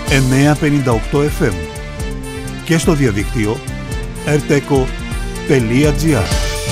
958 FM και στο διαδίκτυο rteco.gr.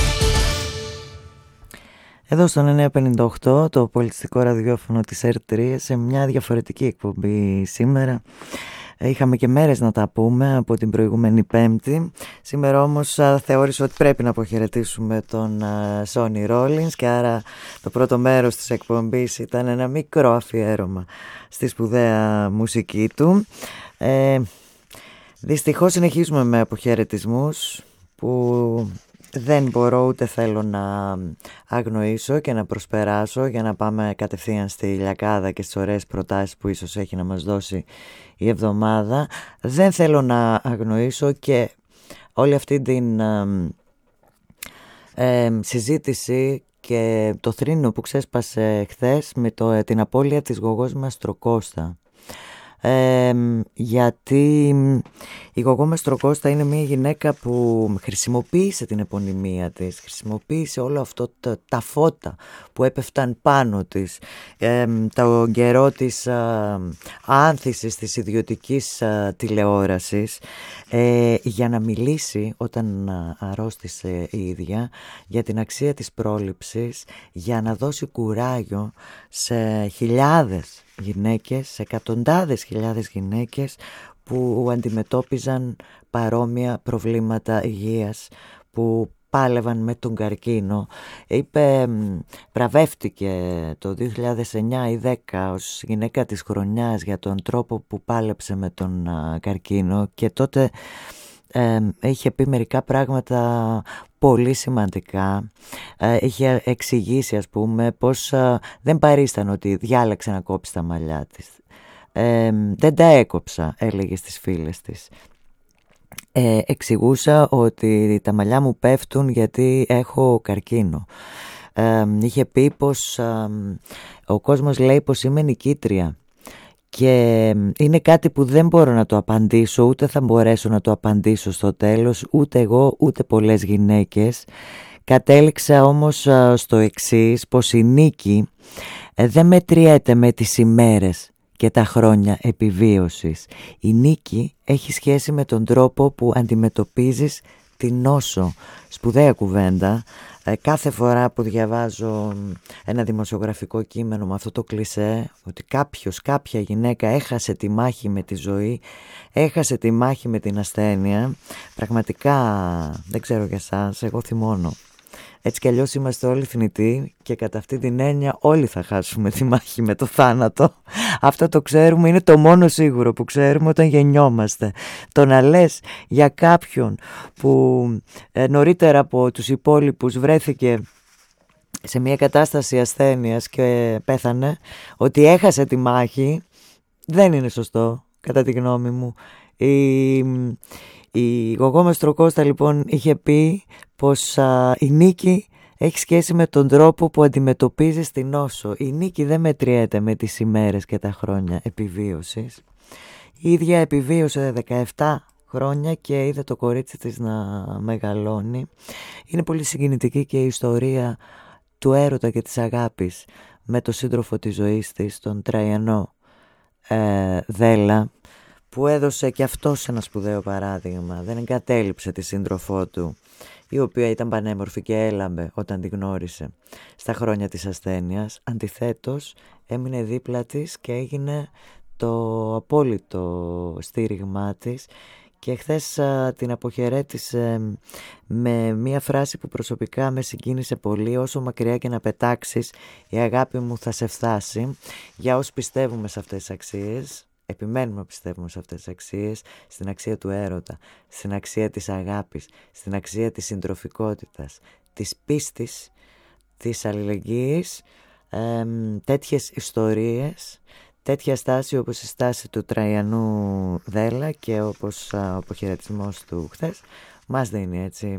Εδώ στον 958, το πολιτιστικό ραδιόφωνο της R3, σε μια διαφορετική εκπομπή σήμερα. Είχαμε και μέρες να τα πούμε από την προηγούμενη Πέμπτη. Σήμερα όμως θεώρησα ότι πρέπει να αποχαιρετήσουμε τον Sonny Rollins και άρα το πρώτο μέρος της εκπομπής ήταν ένα μικρό αφιέρωμα στη σπουδαία μουσική του. Δυστυχώς συνεχίζουμε με αποχαιρετισμούς που δεν μπορώ ούτε θέλω να αγνοήσω και να προσπεράσω για να πάμε κατευθείαν στη λιακάδα και στις ωραίες προτάσεις που ίσως έχει να μας δώσει η εβδομάδα. Δεν θέλω να αγνοήσω και όλη αυτή την συζήτηση και το θρήνο που ξέσπασε χθες με την απώλεια της Γογός Μαστροκώστα. Γιατί η Γογό Μαστροκώστα είναι μια γυναίκα που χρησιμοποίησε την επωνυμία της, χρησιμοποίησε όλο αυτό τα φώτα που έπεφταν πάνω της, τον καιρό της άνθησης της ιδιωτικής τηλεόρασης, για να μιλήσει όταν αρρώστησε η ίδια για την αξία της πρόληψης, για να δώσει κουράγιο σε χιλιάδες γυναίκες, σε εκατοντάδες χιλιάδες γυναίκες που αντιμετώπιζαν παρόμοια προβλήματα υγείας, που πάλευαν με τον καρκίνο. Βραβεύτηκε το 2009 ή 10 ως γυναίκα της χρονιάς για τον τρόπο που πάλεψε με τον καρκίνο και τότε είχε πει μερικά πράγματα πολύ σημαντικά. Είχε εξηγήσει, ας πούμε, πως δεν παρίστανε ότι διάλεξε να κόψει τα μαλλιά της. Δεν τα έκοψα, έλεγε στις φίλες της. Εξηγούσα ότι τα μαλλιά μου πέφτουν γιατί έχω καρκίνο. Είχε πει πως ο κόσμος λέει πως είμαι νικήτρια. Και είναι κάτι που δεν μπορώ να το απαντήσω, ούτε θα μπορέσω να το απαντήσω στο τέλος, ούτε εγώ ούτε πολλές γυναίκες. Κατέληξα όμως στο εξής, πως η νίκη δεν μετριέται με τις ημέρες και τα χρόνια επιβίωσης. Η νίκη έχει σχέση με τον τρόπο που αντιμετωπίζεις την νόσο. Σπουδαία κουβέντα. Κάθε φορά που διαβάζω ένα δημοσιογραφικό κείμενο με αυτό το κλισέ, ότι κάποια γυναίκα έχασε τη μάχη με τη ζωή, έχασε τη μάχη με την ασθένεια, πραγματικά δεν ξέρω για εσάς, εγώ θυμώνω. Έτσι κι αλλιώς είμαστε όλοι θνητοί και κατά αυτή την έννοια όλοι θα χάσουμε τη μάχη με το θάνατο. Αυτό το ξέρουμε, είναι το μόνο σίγουρο που ξέρουμε όταν γεννιόμαστε. Το να λες για κάποιον που νωρίτερα από τους υπόλοιπους βρέθηκε σε μια κατάσταση ασθένειας και πέθανε, ότι έχασε τη μάχη, δεν είναι σωστό κατά τη γνώμη μου. Η Γογό Μαστροκώστα λοιπόν είχε πει πως η νίκη έχει σχέση με τον τρόπο που αντιμετωπίζεις την νόσο. Η νίκη δεν μετριέται με τις ημέρες και τα χρόνια επιβίωσης. Η ίδια επιβίωσε 17 χρόνια και είδε το κορίτσι της να μεγαλώνει. Είναι πολύ συγκινητική και η ιστορία του έρωτα και της αγάπης με τον σύντροφο της ζωής της, τον Τραϊανό Δέλα, που έδωσε και αυτός ένα σπουδαίο παράδειγμα. Δεν εγκατέλειψε τη σύντροφό του, η οποία ήταν πανέμορφη και έλαμπε όταν τη γνώρισε στα χρόνια της ασθένειας. Αντιθέτως, έμεινε δίπλα της και έγινε το απόλυτο στήριγμά της. Και χθες την αποχαιρέτησε με μία φράση που προσωπικά με συγκίνησε πολύ: όσο μακριά και να πετάξεις, η αγάπη μου θα σε φτάσει. Για όσοι πιστεύουμε σε αυτές τις αξίες, επιμένουμε να πιστεύουμε σε αυτές τις αξίες, στην αξία του έρωτα, στην αξία της αγάπης, στην αξία της συντροφικότητας, της πίστης, της αλληλεγγύης, τέτοιες ιστορίες, τέτοια στάση όπως η στάση του Τραϊανού Δέλα και όπως ο αποχαιρετισμός του χθες μας δίνει έτσι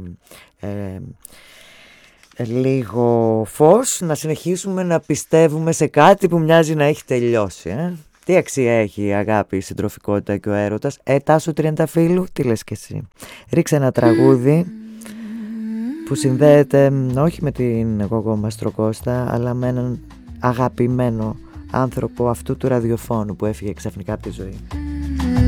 λίγο φως να συνεχίσουμε να πιστεύουμε σε κάτι που μοιάζει να έχει τελειώσει. Τι αξία έχει η αγάπη, η συντροφικότητα και ο έρωτας? Τάσο Τριανταφύλου, τι λες και εσύ? Ρίξε ένα τραγούδι που συνδέεται όχι με την Γογό Μαστροκώστα, αλλά με έναν αγαπημένο άνθρωπο αυτού του ραδιοφώνου που έφυγε ξαφνικά από τη ζωή.